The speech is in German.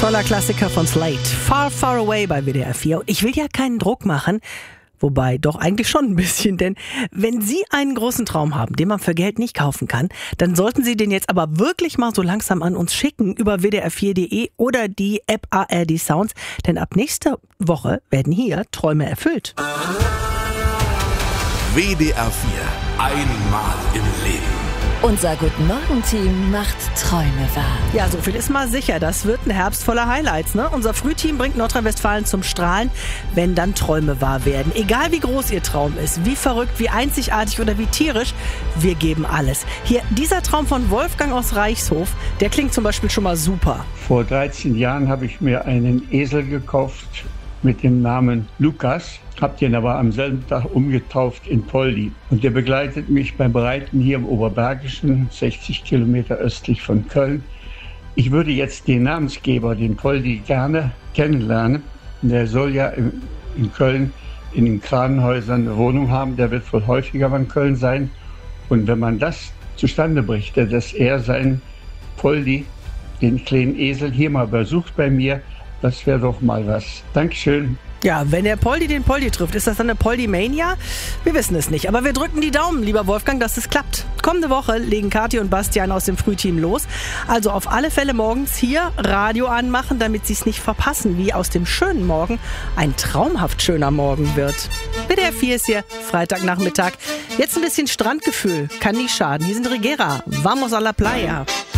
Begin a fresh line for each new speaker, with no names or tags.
Toller Klassiker von Slate. Far, Far Away bei WDR 4. Und ich will ja keinen Druck machen. Wobei, doch eigentlich schon ein bisschen, denn wenn Sie einen großen Traum haben, den man für Geld nicht kaufen kann, dann sollten Sie den jetzt aber wirklich mal so langsam an uns schicken über wdr4.de oder die App ARD Sounds, denn ab nächster Woche werden hier Träume erfüllt.
WDR 4, einmal im Leben.
Unser Guten-Morgen-Team macht Träume wahr.
Ja, so viel ist mal sicher. Das wird ein Herbst voller Highlights, ne? Unser Frühteam bringt Nordrhein-Westfalen zum Strahlen, wenn dann Träume wahr werden. Egal wie groß Ihr Traum ist, wie verrückt, wie einzigartig oder wie tierisch, wir geben alles. Hier, dieser Traum von Wolfgang aus Reichshof, der klingt zum Beispiel schon mal super.
Vor 13 Jahren habe ich mir einen Esel gekauft mit dem Namen Lukas. Hab den aber am selben Tag umgetauft in Poldi. Und der begleitet mich beim Reiten hier im Oberbergischen, 60 Kilometer östlich von Köln. Ich würde jetzt den Namensgeber, den Poldi, gerne kennenlernen. Der soll ja in Köln in den Kranenhäusern eine Wohnung haben. Der wird wohl häufiger mal in Köln sein. Und wenn man das zustande brächte, dass er seinen Poldi, den kleinen Esel, hier mal besucht bei mir, das wäre doch mal was. Dankeschön.
Ja, wenn der Poldi den Poldi trifft, ist das dann eine Poldi-Mania? Wir wissen es nicht, aber wir drücken die Daumen, lieber Wolfgang, dass es klappt. Kommende Woche legen Kathi und Bastian aus dem Frühteam los. Also auf alle Fälle morgens hier Radio anmachen, damit Sie es nicht verpassen, wie aus dem schönen Morgen ein traumhaft schöner Morgen wird. WDR 4 ist hier, Freitagnachmittag. Jetzt ein bisschen Strandgefühl, kann nicht schaden. Hier sind Regera, Vamos a la Playa.